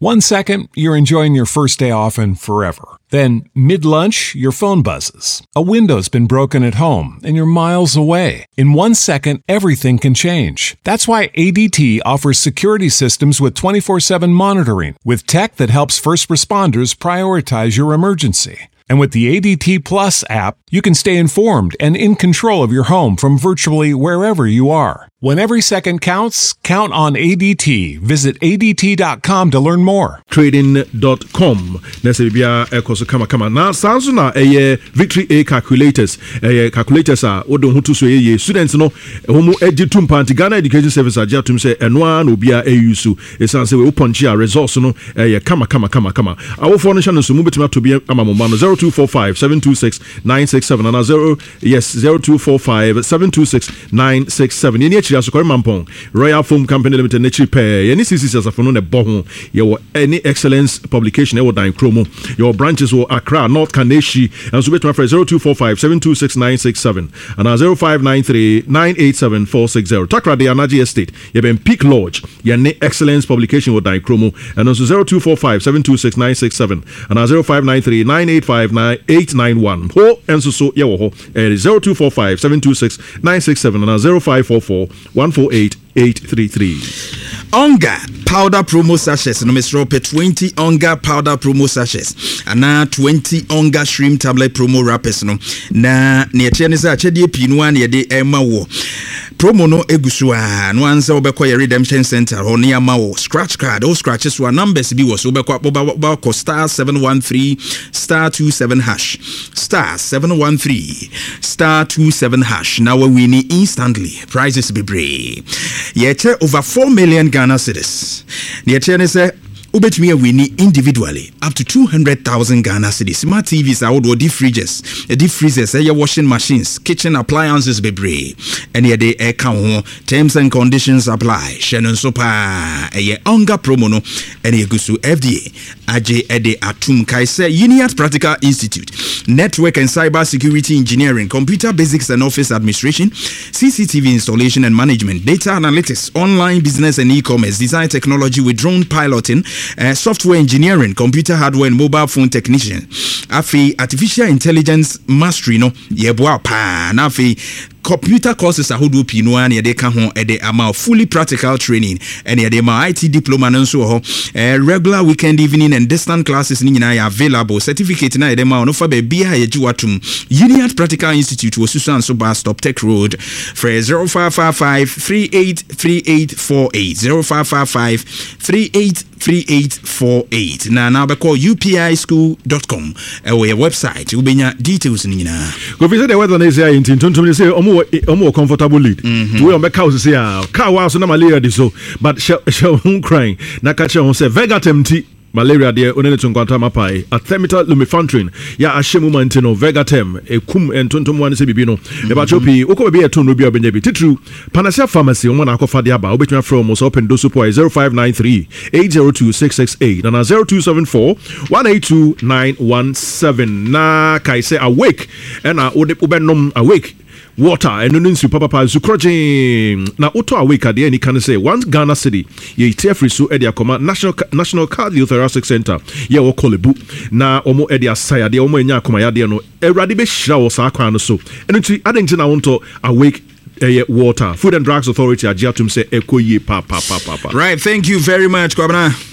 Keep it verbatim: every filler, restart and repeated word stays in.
One second, you're enjoying your first day off and forever. Then, mid-lunch, your phone buzzes. A window's been broken at home, and you're miles away. In one second, everything can change. That's why A D T offers security systems with twenty-four seven monitoring, with tech that helps first responders prioritize your emergency. And with the A D T Plus app, you can stay informed and in control of your home from virtually wherever you are. When every second counts, count on A D T. Visit A D T dot com to learn more. Trading dot com. Nese bibia ekoso kama kama. Na sanso na eye Victory A calculators. Eye calculators a odo hutu so eye students no homo edi tumpanti Ghana Education Service aja tum se enoa no bia eyusu. Esan se we uponchi a resource no eye kama kama kama kama. Awofo no hya no so mu betima to bia amamoma no zero two four five seven two six nine six seven and zero yes zero two four five seven two six nine six seven. Yeni Asukori Mampong Royal Foam Company Limited Nature Pair. Any C C C as a phone ne boho. Your any excellence publication ewo dan chromo. Your branches will Accra, North Kaneshi, and so better for zero two four five seven two six nine six seven and zero five nine three nine eight seven four six zero. Takra de Anaji Estate. You been Peak Lodge. Your any excellence publication will dan chromo and also zero two four five seven two six nine six seven and zero five nine three nine eight five nine eight nine one. Ho and so so yeah ho. zero two four five seven two six nine six seven and zero five four four one four eight eight three three. Onga powder promo sachets. No Mister Rope twenty Onga powder promo sachets. Ana twenty Onga shrimp tablet promo wrappers no. Na ne eche ne sa achede pinu an ye de ema wo. Promo no egusu a no ansa obekọ ye redemption center ho ne ama wo. Scratch card o scratches wa numbers bi wo so obekọ oba ko star seven one three star two seven hash. Star seven one three star two seven hash. Now we win instantly. Prizes be brave. Yeche over four million Ghana cedis. Yeche ne say ubetumi a win individually up to two hundred thousand Ghana cedis. Smart T Vs are all deep fridges, deep freezers, air washing machines, kitchen appliances be brave. Any day air count terms and conditions apply. Shannon Sopa a Onga promo no any gusu F D A Aje Ede Atum Kaise Uniat Practical Institute Network and Cyber Security Engineering, Computer Basics and Office Administration, C C T V Installation and Management, Data Analytics, Online Business and E-Commerce, Design Technology with Drone Piloting, uh, Software Engineering, Computer Hardware and Mobile Phone Technician, Afi Artificial Intelligence Mastery no yeboa pa na afi computer courses ahodo pino an ye de ka ho e de ama fully practical training and ye de ma I T diploma no so ho uh, regular weekend evening and distant classes ni nyina ya available. Certificate na ye de ma no fa ba bia ye jiwatum. Uniat Practical Institute was Susan so Bar Stop Tech Road for zero five five five three eight three eight four eight zero five five five three eight three eight four eight. Na na be call u p i school dot com our website. We benya details ni nyina. Go visit the weather na say in tontom say omo omo comfortable lead. To we on make house say ah car wa so na malaria di so but she she crying na ka che hon say Vegatem ti malaria de onene tunkwanta mapai Artemether lumefantrine ya ahyemu mantino Vegatem ekum entontom wan se bibi no e ba chopi uko be eton no bi obenya bi titru Panacea Pharmacy omo na akofade aba obetwa from us open do support zero five nine three eight zero two six six eight and zero two seven four one eight two nine one seven. Na kai say awake and na ode ubenom awake water and no nsu papa pa zukrojin na auto awake ade any can say one Ghana city ye free so e dia koma national national cardiothoracic center ye wo kolebu na omo e dia saya de omo enya koma ya de no ewrade be hira wo sa kwan no so eno ti adentin na wonto awake uh, water. Food and Drugs Authority ajiatum say ekoye pa pa pa pa. Right, thank you very much Kwabena.